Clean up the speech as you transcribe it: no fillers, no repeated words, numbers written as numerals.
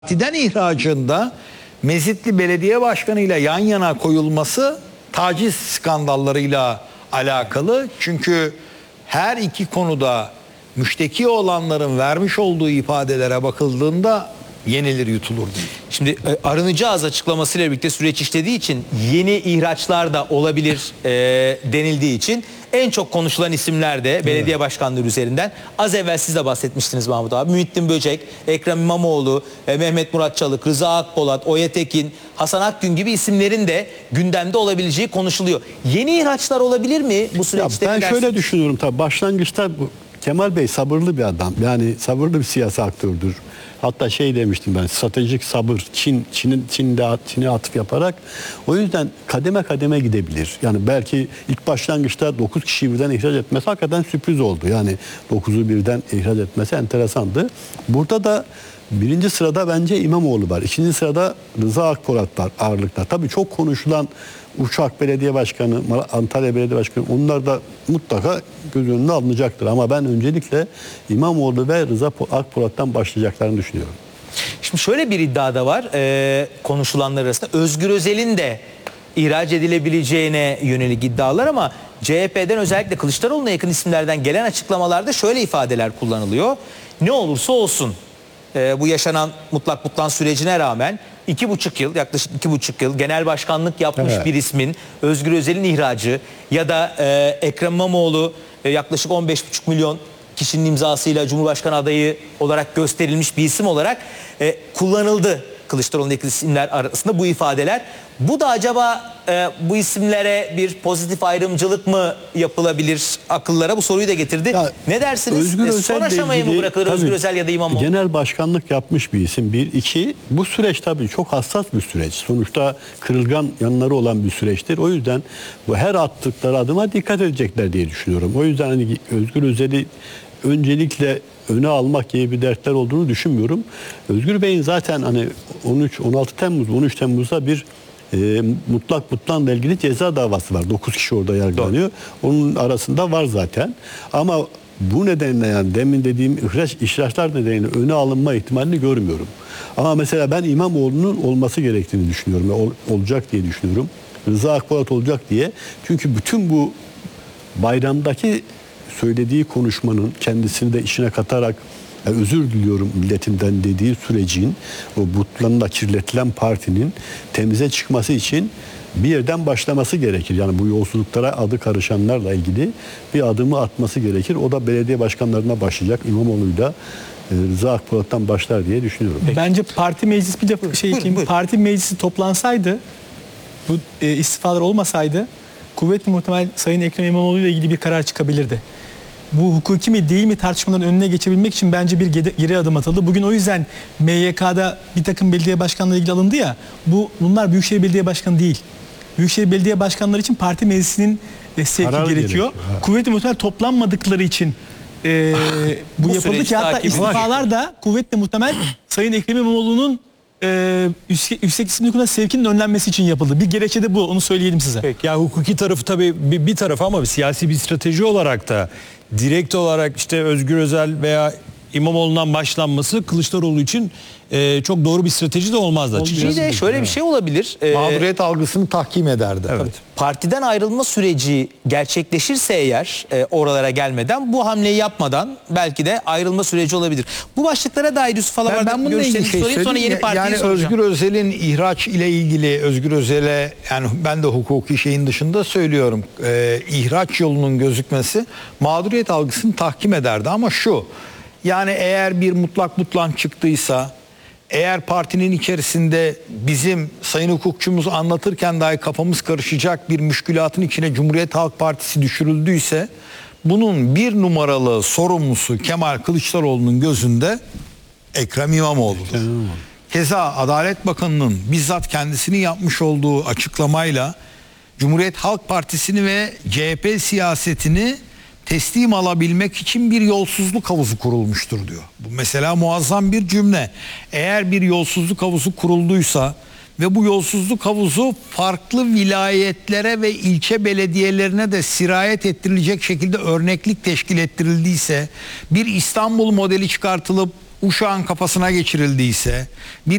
Partiden ihracında Mezitli Belediye Başkanı ile yan yana koyulması taciz skandallarıyla alakalı. Çünkü her iki konuda müşteki olanların vermiş olduğu ifadelere bakıldığında yenilir yutulur değil. Şimdi arınacağız açıklamasıyla birlikte süreç işlediği için yeni ihraçlar da olabilir denildiği için en çok konuşulan isimler de belediye başkanları üzerinden. Az evvel siz de bahsetmiştiniz Mahmut abi. Muhittin Böcek, Ekrem İmamoğlu, Mehmet Murat Çalık, Rıza Akpolat, Oya Tekin, Hasan Akgün gibi isimlerin de gündemde olabileceği konuşuluyor. Yeni ihraçlar olabilir mi bu süreçte? Ben şöyle düşünüyorum tabii. Başlangıçta Kemal Bey sabırlı bir adam. Yani sabırlı bir siyasi aktördür. Hatta şey demiştim ben, stratejik sabır, Çin'e atıf yaparak. O yüzden kademe kademe gidebilir. Yani belki ilk başlangıçta 9 kişiyi birden ihraç etmesi hakikaten sürpriz oldu. Yani 9'u birden ihraç etmesi enteresandı. Burada da birinci sırada bence İmamoğlu var. İkinci sırada Rıza Akpolat var ağırlıkta. Tabii çok konuşulan Uşak Belediye Başkanı, Antalya Belediye Başkanı, onlar da mutlaka göz önüne alınacaktır. Ama ben öncelikle İmamoğlu ve Rıza Akpolat'tan başlayacaklarını düşünüyorum. Şimdi şöyle bir iddia da var konuşulanlar arasında. Özgür Özel'in de ihraç edilebileceğine yönelik iddialar ama CHP'den özellikle Kılıçdaroğlu'na yakın isimlerden gelen açıklamalarda şöyle ifadeler kullanılıyor. Ne olursa olsun bu yaşanan mutlak butlan sürecine rağmen 2,5 yıl, yaklaşık 2,5 yıl genel başkanlık yapmış bir ismin Özgür Özel'in ihracı ya da Ekrem İmamoğlu yaklaşık 15,5 milyon kişinin imzasıyla Cumhurbaşkanı adayı olarak gösterilmiş bir isim olarak kullanıldı Kılıçdaroğlu'ndaki isimler arasında bu ifadeler. Bu da acaba bu isimlere bir pozitif ayrımcılık mı yapılabilir akıllara? Bu soruyu da getirdi. Ya, ne dersiniz? Son aşamaya mı bırakılır Özgür Özel ya da İmamoğlu? Genel başkanlık yapmış bir isim. Bir, iki, bu süreç tabii çok hassas bir süreç. Sonuçta kırılgan yanları olan bir süreçtir. O yüzden bu her attıkları adıma dikkat edecekler diye düşünüyorum. O yüzden hani Özgür Özel'i öncelikle öne almak gibi bir dertler olduğunu düşünmüyorum. Özgür Bey'in zaten hani 13 Temmuz'da bir mutlak butlanla ilgili ceza davası var. 9 kişi orada yargılanıyor. Doğru. Onun arasında var zaten. Ama bu nedenle, yani demin dediğim ihraçlar nedeniyle öne alınma ihtimalini görmüyorum. Ama mesela ben İmamoğlu'nun olması gerektiğini düşünüyorum. Olacak diye düşünüyorum. Rıza Akpolat olacak diye. Çünkü bütün bu bayramdaki söylediği konuşmanın kendisini de işine katarak özür diliyorum milletimden dediği sürecin, o butlanla kirletilen partinin temize çıkması için bir yerden başlaması gerekir. Yani bu yolsuzluklara adı karışanlarla ilgili bir adımı atması gerekir. O da belediye başkanlarına başlayacak. İmamoğlu'yla Rıza Akpolat'tan başlar diye düşünüyorum. Bence parti meclisi parti meclisi toplansaydı, bu istifalar olmasaydı kuvvetli muhtemel Sayın Ekrem İmamoğlu ile ilgili bir karar çıkabilirdi. Bu hukuki mi değil mi tartışmaların önüne geçebilmek için bence bir geri adım atıldı. Bugün o yüzden MYK'da bir takım belediye başkanları ilgili alındı ya. Bunlar Büyükşehir Belediye Başkanı değil. Büyükşehir Belediye Başkanları için parti meclisinin sevki gerekiyor. Kuvvetli muhtemel toplanmadıkları için bu yapıldı ki hatta istifalar da kuvvetli muhtemel Sayın Ekrem İmamoğlu'nun yüksek isimli kurula sevkinin önlenmesi için yapıldı. Bir gerekçe de bu. Onu söyleyelim size. Peki, ya hukuki tarafı tabii bir tarafı ama siyasi bir strateji olarak da direkt olarak işte Özgür Özel veya İmamoğlu'ndan başlanması Kılıçdaroğlu için çok doğru bir strateji de olmazdı açıkçası. Bir de şöyle bir şey olabilir. Mağduriyet algısını tahkim ederdi. Evet. Partiden ayrılma süreci gerçekleşirse eğer oralara gelmeden, bu hamleyi yapmadan belki de ayrılma süreci olabilir. Bu başlıklara dair Yusuf Alavar'dan görüşlerinizi sorayım, sonra yeni partiyi yani soracağım. Özgür Özel'in ihraç ile ilgili, Özgür Özel'e, yani ben de hukuki şeyin dışında söylüyorum, ihraç yolunun gözükmesi mağduriyet algısını tahkim ederdi. Ama şu, yani eğer bir mutlak butlan çıktıysa, eğer partinin içerisinde bizim sayın hukukçumuz anlatırken dahi kafamız karışacak bir müşkülatın içine Cumhuriyet Halk Partisi düşürüldüyse, bunun bir numaralı sorumlusu Kemal Kılıçdaroğlu'nun gözünde Ekrem İmamoğlu'dur. Keza Adalet Bakanı'nın bizzat kendisini yapmış olduğu açıklamayla Cumhuriyet Halk Partisi'ni ve CHP siyasetini teslim alabilmek için bir yolsuzluk havuzu kurulmuştur diyor. Bu mesela muazzam bir cümle. Eğer bir yolsuzluk havuzu kurulduysa ve bu yolsuzluk havuzu farklı vilayetlere ve ilçe belediyelerine de sirayet ettirilecek şekilde örneklik teşkil ettirildiyse, bir İstanbul modeli çıkartılıp uşağın kafasına geçirildiyse, bir